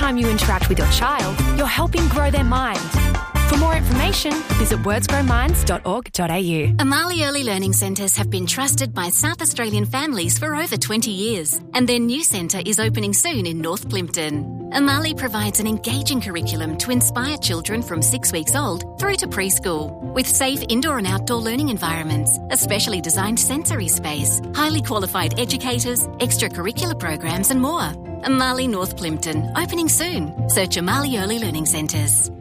time you interact with your child, you're helping grow their mind. For more information, visit wordsgrowminds.org.au. Amali Early Learning Centres have been trusted by South Australian families for over 20 years, and their new centre is opening soon in North Plimpton. Amali provides an engaging curriculum to inspire children from 6 weeks old through to preschool, with safe indoor and outdoor learning environments, a specially designed sensory space, highly qualified educators, extracurricular programs and more. Amali North Plimpton, opening soon. Search Amali Early Learning Centres.